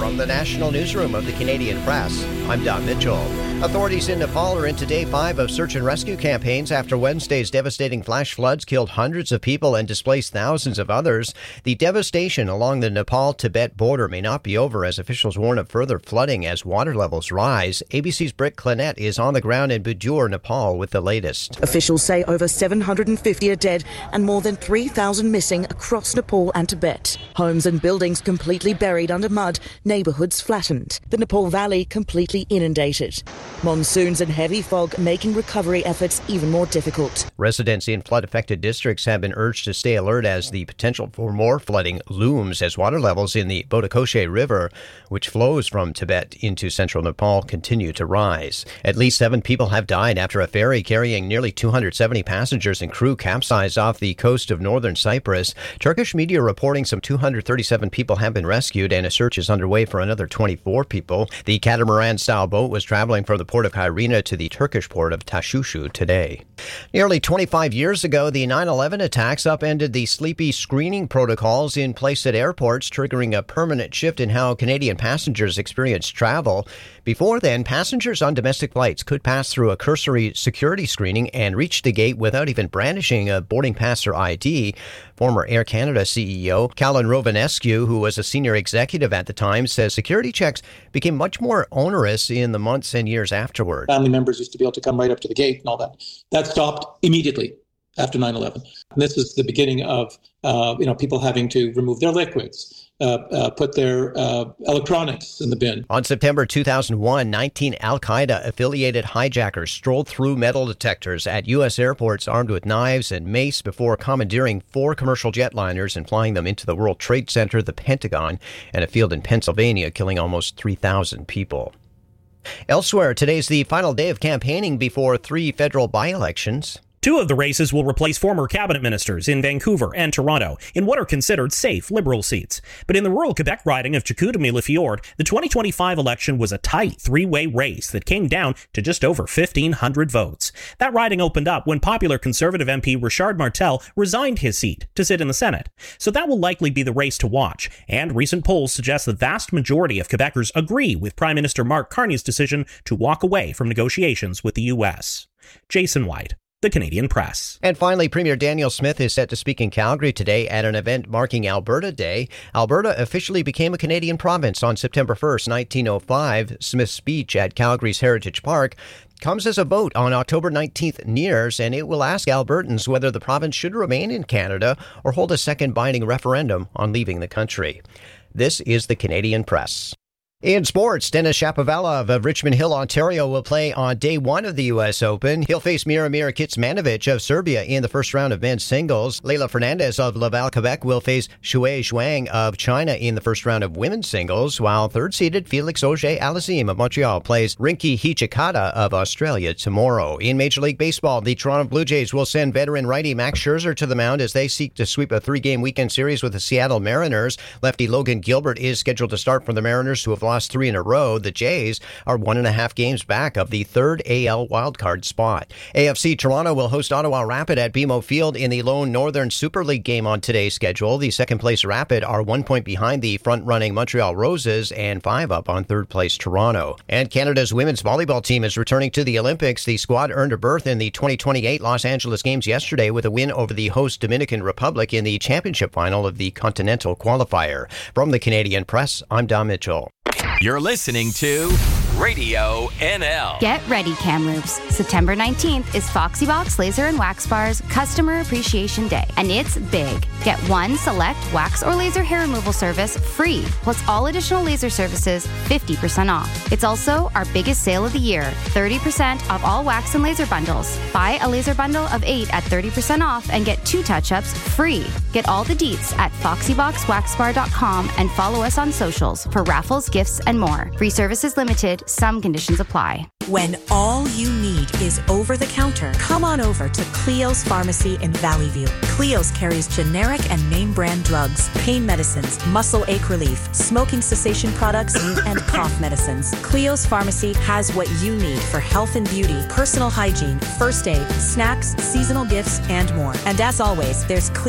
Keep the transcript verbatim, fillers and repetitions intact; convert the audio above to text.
From the National Newsroom of the Canadian Press, I'm Don Mitchell. Authorities in Nepal are into day five of search and rescue campaigns after Wednesday's devastating flash floods killed hundreds of people and displaced thousands of others. The devastation along the Nepal-Tibet border may not be over as officials warn of further flooding as water levels rise. A B C's Britt Clinette is on the ground in Budur, Nepal with the latest. Officials say over seven hundred fifty are dead and more than three thousand missing across Nepal and Tibet. Homes and buildings completely buried under mud, neighbourhoods flattened. The Nepal Valley completely inundated. Monsoons and heavy fog making recovery efforts even more difficult. Residents in flood-affected districts have been urged to stay alert as the potential for more flooding looms as water levels in the Bodakoshe River, which flows from Tibet into central Nepal, continue to rise. At least seven people have died after a ferry carrying nearly two hundred seventy passengers and crew capsized off the coast of northern Cyprus. Turkish media reporting some two hundred thirty-seven people have been rescued and a search is underway for another twenty-four people. The catamaran-style boat was traveling from the port of Kyrenia to the Turkish port of Tashushu today. Nearly twenty-five years ago, the nine eleven attacks upended the sleepy screening protocols in place at airports, triggering a permanent shift in how Canadian passengers experience travel. Before then, passengers on domestic flights could pass through a cursory security screening and reach the gate without even brandishing a boarding pass or I D. Former Air Canada C E O Callan Rovinescu, who was a senior executive at the time, says security checks became much more onerous in the months and years afterward. Family members used to be able to come right up to the gate and all that. That stopped immediately after nine eleven. And this is the beginning of uh, you know people having to remove their liquids, uh, uh, put their uh, electronics in the bin. On September two thousand one, nineteen al-Qaeda-affiliated hijackers strolled through metal detectors at U S airports armed with knives and mace before commandeering four commercial jetliners and flying them into the World Trade Center, the Pentagon, and a field in Pennsylvania, killing almost three thousand people. Elsewhere, today's the final day of campaigning before three federal by-elections. Two of the races will replace former cabinet ministers in Vancouver and Toronto in what are considered safe Liberal seats. But in the rural Quebec riding of Chicoutimi-Le-Fjord, the twenty twenty-five election was a tight three-way race that came down to just over fifteen hundred votes. That riding opened up when popular Conservative M P Richard Martel resigned his seat to sit in the Senate. So that will likely be the race to watch, and recent polls suggest the vast majority of Quebecers agree with Prime Minister Mark Carney's decision to walk away from negotiations with the U S. Jason White, The Canadian Press. And finally, Premier Daniel Smith is set to speak in Calgary today at an event marking Alberta Day. Alberta officially became a Canadian province on September first, nineteen oh five. Smith's speech at Calgary's Heritage Park comes as a vote on October nineteenth nears, and it will ask Albertans whether the province should remain in Canada or hold a second binding referendum on leaving the country. This is the Canadian Press. In sports, Denis Shapovalov of Richmond Hill, Ontario, will play on day one of the U S Open. He'll face Miramir Kitsmanovic of Serbia in the first round of men's singles. Leila Fernandez of Laval, Quebec, will face Shui Zhuang of China in the first round of women's singles, while third-seeded Felix Auger-Aliassime of Montreal plays Rinki Hijikata of Australia tomorrow. In Major League Baseball, the Toronto Blue Jays will send veteran righty Max Scherzer to the mound as they seek to sweep a three-game weekend series with the Seattle Mariners. Lefty Logan Gilbert is scheduled to start for the Mariners, who have lost three in a row. The Jays are one and a half games back of the third A L wildcard spot. A F C Toronto will host Ottawa Rapid at B M O Field in the lone Northern Super League game on today's schedule. The second-place Rapid are one point behind the front-running Montreal Roses and five up on third-place Toronto. And Canada's women's volleyball team is returning to the Olympics. The squad earned a berth in the twenty twenty-eight Los Angeles Games yesterday with a win over the host Dominican Republic in the championship final of the Continental Qualifier. From the Canadian Press, I'm Don Mitchell. You're listening to Radio N L. Get ready, Kamloops. September nineteenth is Foxy Box Laser and Wax Bar's Customer Appreciation Day, and it's big. Get one select wax or laser hair removal service free, plus all additional laser services fifty percent off. It's also our biggest sale of the year, thirty percent off all wax and laser bundles. Buy a laser bundle of eight at thirty percent off and get two touch-ups free. Get all the deets at foxy box wax bar dot com and follow us on socials for raffles, gifts, and more. Free services limited. Some conditions apply. When all you need is over-the-counter, come on over to Cleo's Pharmacy in Valley View. Cleo's carries generic and name brand drugs, pain medicines, muscle ache relief, smoking cessation products, and cough medicines. Cleo's Pharmacy has what you need for health and beauty, personal hygiene, first aid, snacks, seasonal gifts, and more. And as always, there's Cleo